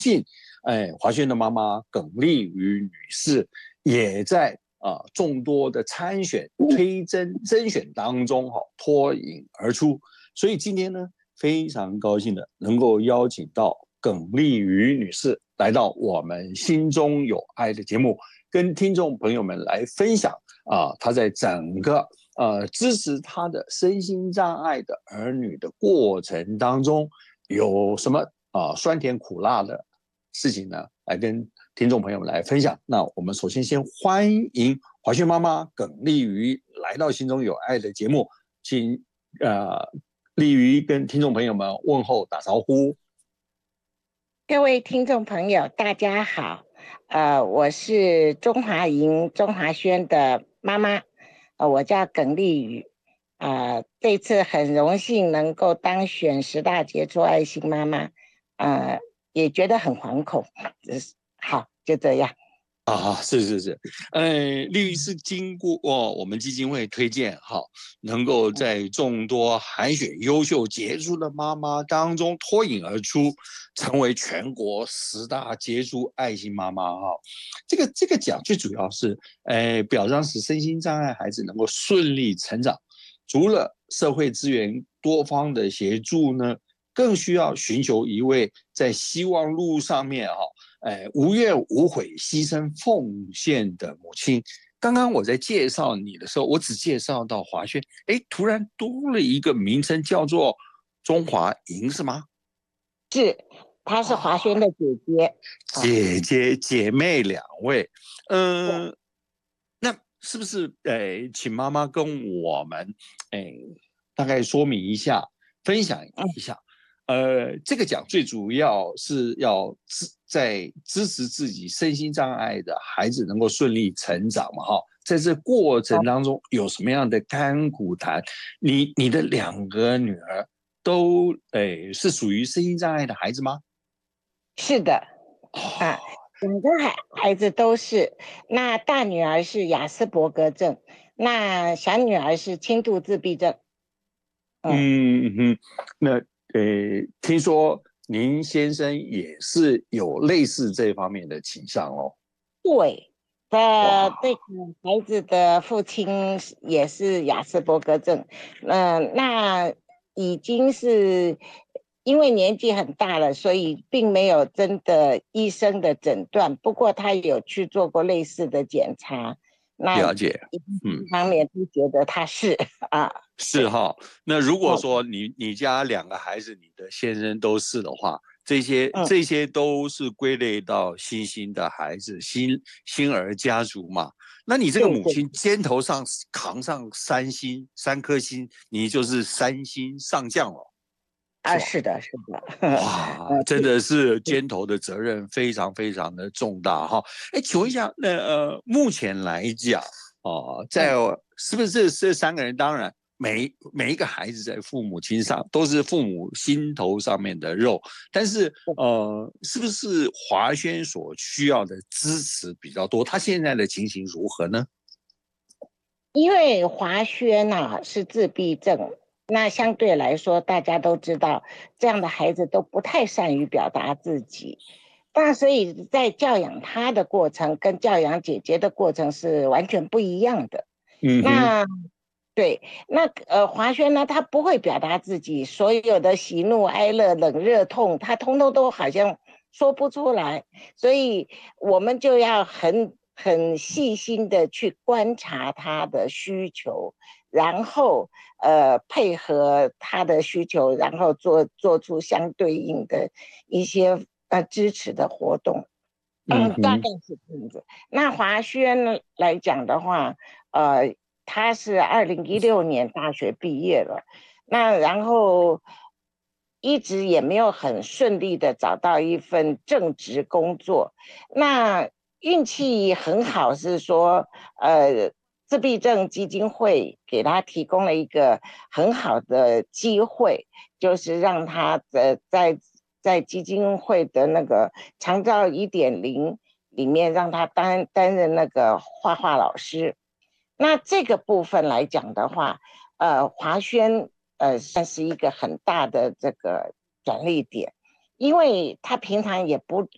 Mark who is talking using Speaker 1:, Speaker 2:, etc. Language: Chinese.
Speaker 1: 近，华轩的妈妈耿丽瑜女士也在众多的参选推甄甄选当中脱颖而出，所以今天呢非常高兴的能够邀请到耿丽瑜女士来到我们心中有爱的节目，跟听众朋友们来分享她在整个支持她的身心障碍的儿女的过程当中有什么酸甜苦辣的事情呢，来跟听众朋友们来分享。那我们首先欢迎华轩妈妈耿丽瑜来到心中有爱的节目，请丽瑜跟听众朋友们问候打招呼。
Speaker 2: 各位听众朋友大家好，我是中华营钟华轩的妈妈，我叫耿丽瑜，这次很荣幸能够当选10大杰出爱心妈妈，也觉得很惶恐，好，就这样。
Speaker 1: 是，丽瑜是经过我们基金会推荐，能够在众多海选优秀杰出的妈妈当中脱颖而出，成为全国10大杰出爱心妈妈这个奖最主要是，表彰使身心障碍孩子能够顺利成长，除了社会资源多方的协助呢，更需要寻求一位在希望路上面无怨无悔牺牲奉献的母亲。刚刚我在介绍你的时候，我只介绍到华轩，突然多了一个名称叫做中华营，是吗？
Speaker 2: 是，她是华轩的姐
Speaker 1: 姐，姐妹2位。那是不是请妈妈跟我们大概说明一下，分享一下。这个奖最主要是要在支持自己身心障碍的孩子能够顺利成长嘛，在这过程当中有什么样的甘苦谈？你的2个女儿都是属于身心障碍的孩子吗？
Speaker 2: 是的，2个孩子都是。那大女儿是亚斯伯格症，那小女儿是轻度自闭症。
Speaker 1: 那听说您先生也是有类似这方面的倾向哦。
Speaker 2: 对，这个孩子的父亲也是亚斯伯格症，那已经是因为年纪很大了，所以并没有真的医生的诊断，不过他有去做过类似的检查。
Speaker 1: 了解，
Speaker 2: 方面都觉得他是
Speaker 1: 是那如果说你家2个孩子，你的先生都是的话，这些都是归类到新兴的孩子，新儿家族嘛。那你这个母亲肩头上扛上3颗星，你就是3星上将了。
Speaker 2: 是的。
Speaker 1: 哇，真的是肩头的责任非常非常的重大请问一下，目前来讲是不是这3个人，当然每一个孩子在父母亲上都是父母心头上面的肉，但是是不是华轩所需要的支持比较多？他现在的情形如何呢？
Speaker 2: 因为华轩是自闭症，那相对来说大家都知道这样的孩子都不太善于表达自己，那所以在教养他的过程跟教养姐姐的过程是完全不一样的。那对，那华轩呢，他不会表达自己所有的喜怒哀乐冷热痛，他通通都好像说不出来，所以我们就要很细心的去观察他的需求，然后配合他的需求，然后做出相对应的一些支持的活动。大概是这样子。那华轩来讲的话，他是2016年大学毕业了，那然后一直也没有很顺利的找到一份正职工作。那运气很好，是说自闭症基金会给他提供了一个很好的机会，就是让他在基金会的那个长照1.0里面让他担任那个画画老师。那这个部分来讲的话，华轩算是一个很大的这个转捩点，因为他平常也